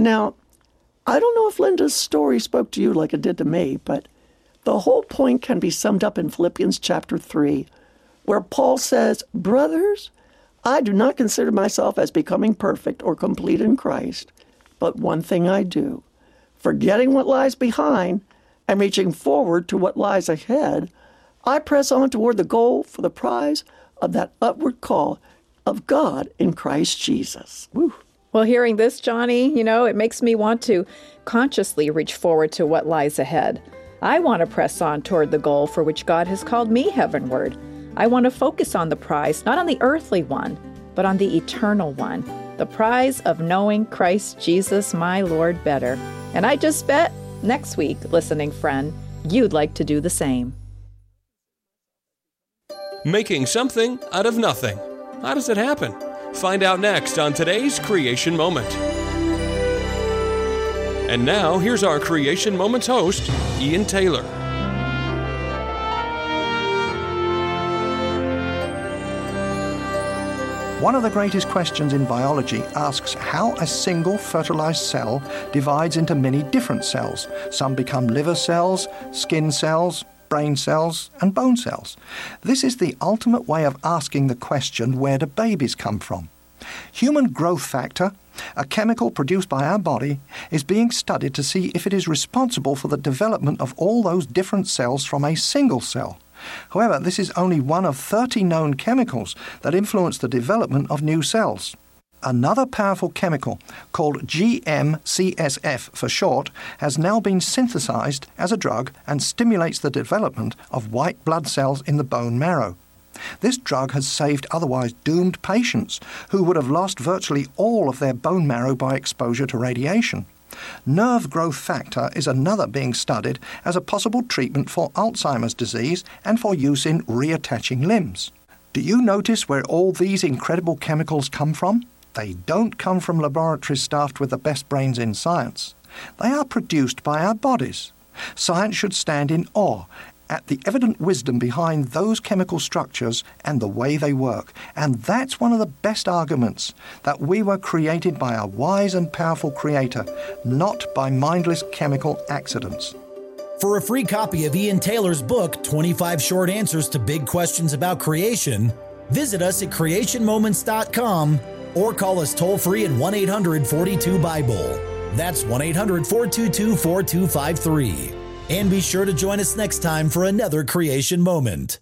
Now, I don't know if Linda's story spoke to you like it did to me, but the whole point can be summed up in Philippians chapter 3, where Paul says, "Brothers, I do not consider myself as becoming perfect or complete in Christ, but one thing I do, forgetting what lies behind and reaching forward to what lies ahead, I press on toward the goal for the prize of that upward call of God in Christ Jesus." Woo. Well, hearing this, Johnny, it makes me want to consciously reach forward to what lies ahead. I want to press on toward the goal for which God has called me heavenward. I want to focus on the prize, not on the earthly one, but on the eternal one, the prize of knowing Christ Jesus, my Lord, better. And I just bet next week, listening friend, you'd like to do the same. Making something out of nothing. How does it happen? Find out next on today's Creation Moment. And now, here's our Creation Moments host, Ian Taylor. One of the greatest questions in biology asks how a single fertilized cell divides into many different cells. Some become liver cells, skin cells, brain cells, and bone cells. This is the ultimate way of asking the question, where do babies come from? Human growth factor, a chemical produced by our body, is being studied to see if it is responsible for the development of all those different cells from a single cell. However, this is only one of 30 known chemicals that influence the development of new cells. Another powerful chemical, called GM-CSF for short, has now been synthesized as a drug and stimulates the development of white blood cells in the bone marrow. This drug has saved otherwise doomed patients who would have lost virtually all of their bone marrow by exposure to radiation. Nerve growth factor is another being studied as a possible treatment for Alzheimer's disease and for use in reattaching limbs. Do you notice where all these incredible chemicals come from? They don't come from laboratories staffed with the best brains in science. They are produced by our bodies. Science should stand in awe at the evident wisdom behind those chemical structures and the way they work. And that's one of the best arguments, that we were created by a wise and powerful Creator, not by mindless chemical accidents. For a free copy of Ian Taylor's book, 25 Short Answers to Big Questions About Creation, visit us at creationmoments.com or call us toll-free at 1-800-42-BIBLE. That's 1-800-422-4253. And be sure to join us next time for another Creation Moment.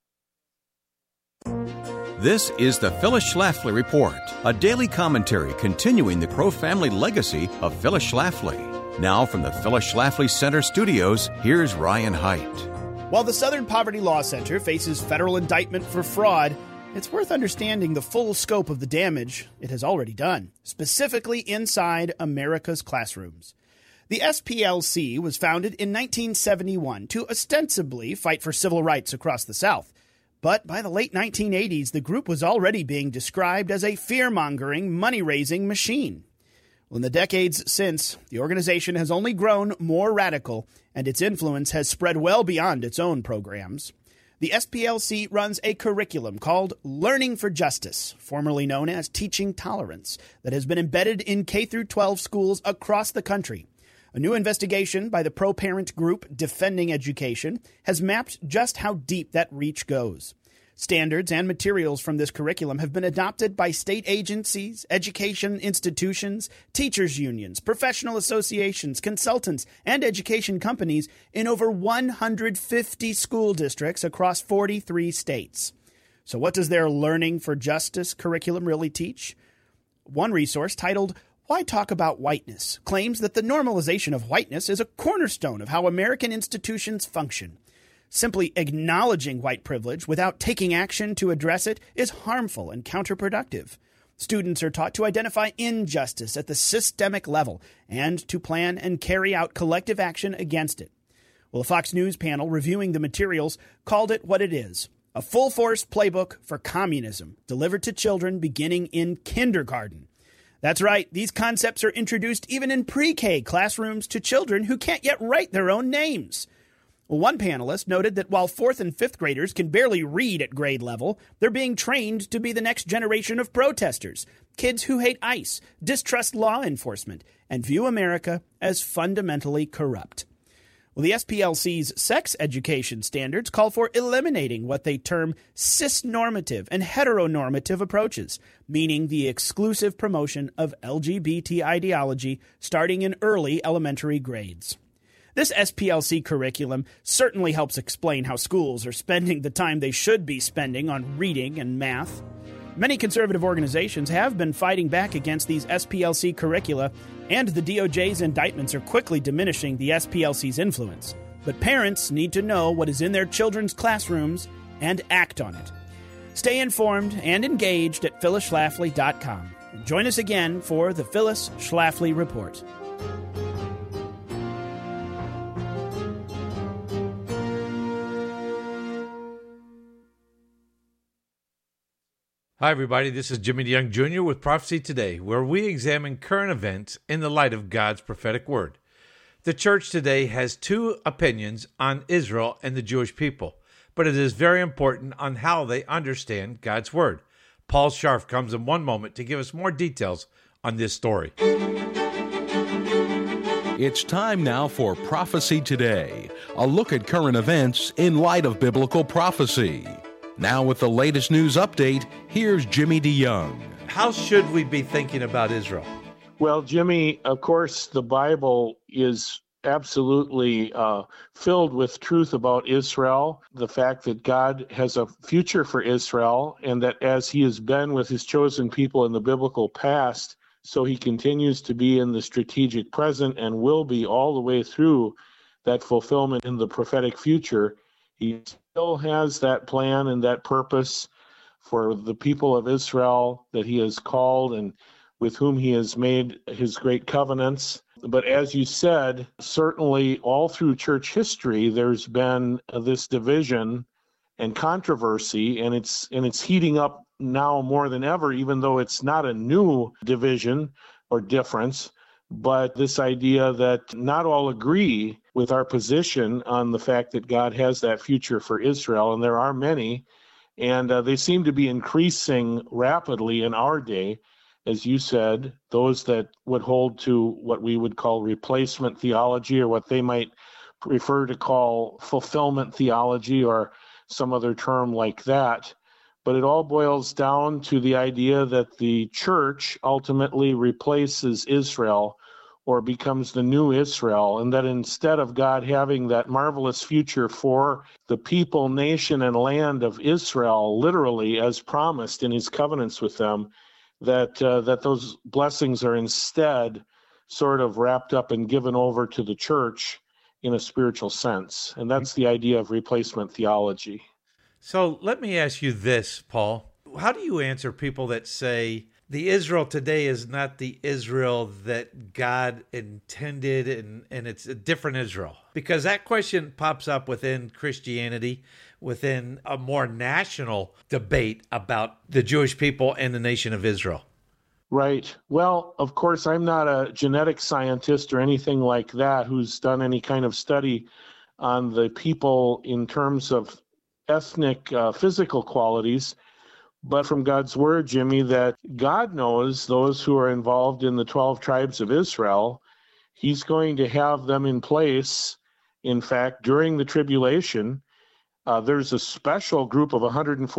This is the Phyllis Schlafly Report, a daily commentary continuing the Crow family legacy of Phyllis Schlafly. Now from the Phyllis Schlafly Center studios, here's Ryan Haidt. While the Southern Poverty Law Center faces federal indictment for fraud, it's worth understanding the full scope of the damage it has already done, specifically inside America's classrooms. The SPLC was founded in 1971 to ostensibly fight for civil rights across the South. But by the late 1980s, the group was already being described as a fear-mongering, money-raising machine. Well, in the decades since, the organization has only grown more radical, and its influence has spread well beyond its own programs. The SPLC runs a curriculum called Learning for Justice, formerly known as Teaching Tolerance, that has been embedded in K-12 schools across the country. A new investigation by the pro-parent group Defending Education has mapped just how deep that reach goes. Standards and materials from this curriculum have been adopted by state agencies, education institutions, teachers' unions, professional associations, consultants, and education companies in over 150 school districts across 43 states. So what does their Learning for Justice curriculum really teach? One resource, titled Why Talk About Whiteness, claims that the normalization of whiteness is a cornerstone of how American institutions function. Simply acknowledging white privilege without taking action to address it is harmful and counterproductive. Students are taught to identify injustice at the systemic level and to plan and carry out collective action against it. Well, a Fox News panel reviewing the materials called it what it is: a full-force playbook for communism delivered to children beginning in kindergarten. That's right, these concepts are introduced even in pre-K classrooms to children who can't yet write their own names. One panelist noted that while 4th and 5th graders can barely read at grade level, they're being trained to be the next generation of protesters, kids who hate ICE, distrust law enforcement, and view America as fundamentally corrupt. Well, the SPLC's sex education standards call for eliminating what they term cisnormative and heteronormative approaches, meaning the exclusive promotion of LGBT ideology starting in early elementary grades. This SPLC curriculum certainly helps explain how schools are spending the time they should be spending on reading and math. Many conservative organizations have been fighting back against these SPLC curricula, and the DOJ's indictments are quickly diminishing the SPLC's influence. But parents need to know what is in their children's classrooms and act on it. Stay informed and engaged at phyllisschlafly.com. And join us again for the Phyllis Schlafly Report. Hi, everybody. This is Jimmy DeYoung Jr. with Prophecy Today, where we examine current events in the light of God's prophetic word. The church today has two opinions on Israel and the Jewish people, but it is very important on how they understand God's word. Paul Scharf comes in one moment to give us more details on this story. It's time now for Prophecy Today, a look at current events in light of biblical prophecy. Now with the latest news update, here's Jimmy DeYoung. How should we be thinking about Israel? Well, Jimmy, of course, the Bible is absolutely filled with truth about Israel, the fact that God has a future for Israel, and that as he has been with his chosen people in the biblical past, so he continues to be in the strategic present and will be all the way through that fulfillment in the prophetic future. He still has that plan and that purpose for the people of Israel that he has called and with whom he has made his great covenants. But as you said, certainly all through church history, there's been this division and controversy, and it's heating up now more than ever, even though it's not a new division or difference, but this idea that not all agree with our position on the fact that God has that future for Israel, and there are many, and they seem to be increasing rapidly in our day. As you said, those that would hold to what we would call replacement theology, or what they might prefer to call fulfillment theology, or some other term like that. But it all boils down to the idea that the church ultimately replaces Israel or becomes the new Israel, and that instead of God having that marvelous future for the people, nation, and land of Israel, literally as promised in his covenants with them, that those blessings are instead sort of wrapped up and given over to the church in a spiritual sense. And that's the idea of replacement theology. So let me ask you this, Paul. How do you answer people that say the Israel today is not the Israel that God intended, and it's a different Israel? Because that question pops up within Christianity, within a more national debate about the Jewish people and the nation of Israel. Right. Well, of course, I'm not a genetic scientist or anything like that who's done any kind of study on the people in terms of ethnic, physical qualities. But from God's word, Jimmy, that God knows those who are involved in the 12 tribes of Israel. He's going to have them in place. In fact, during the tribulation, there's a special group of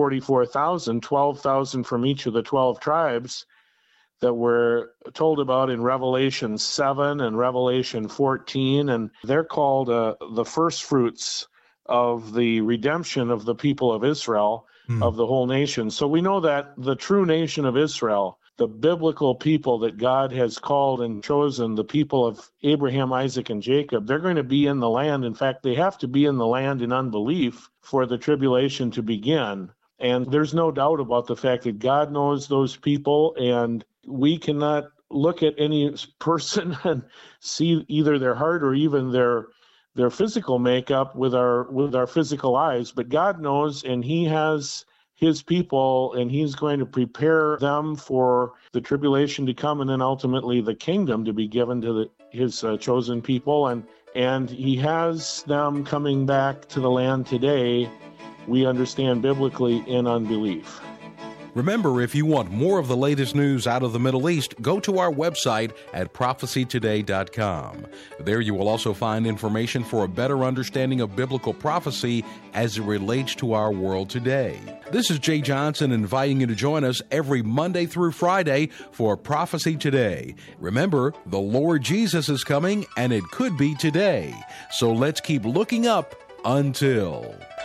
144,000, 12,000 from each of the 12 tribes that we're told about in Revelation 7 and Revelation 14. And they're called the first fruits of the redemption of the people of Israel, of the whole nation. So we know that the true nation of Israel, the biblical people that God has called and chosen, the people of Abraham, Isaac, and Jacob, they're going to be in the land. In fact, they have to be in the land in unbelief for the tribulation to begin. And there's no doubt about the fact that God knows those people, and we cannot look at any person and see either their heart or even their physical makeup with our physical eyes. But God knows, and he has his people, and he's going to prepare them for the tribulation to come, and then ultimately the kingdom to be given to his chosen people. And And he has them coming back to the land today, we understand biblically, in unbelief. Remember, if you want more of the latest news out of the Middle East, go to our website at prophecytoday.com. There you will also find information for a better understanding of biblical prophecy as it relates to our world today. This is Jay Johnson inviting you to join us every Monday through Friday for Prophecy Today. Remember, the Lord Jesus is coming, and it could be today. So let's keep looking up until...